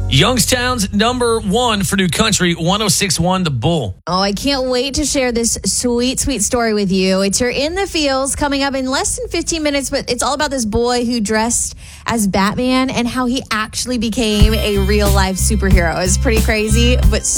Youngstown's number one for New Country, 106.1 The Bull. Oh, I can't wait to share this sweet, sweet story with you. It's your In the Fields coming up in less than 15 minutes, but it's all about this boy who dressed as Batman and how he actually became a real-life superhero. It's pretty crazy, but